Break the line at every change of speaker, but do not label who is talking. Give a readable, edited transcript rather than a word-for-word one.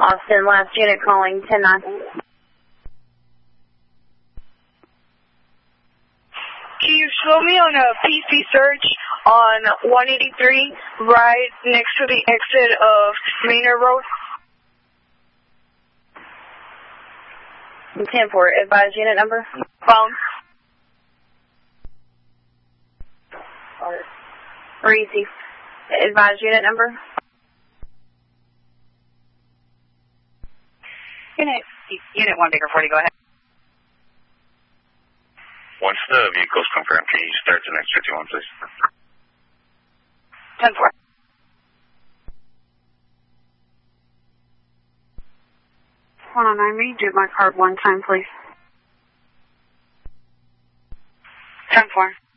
Austin, last unit calling 10-9.
Can you show me on a PC search on 183 right next to the exit of Maynard Road?
10-4, advise unit number.
Found.
Reezy, advise unit number.
Unit 1 Baker 40, go ahead.
Once the vehicle's confirmed, can you start the next 51, please?
10-4.
Hold on, may you do my card one time, please?
10-4.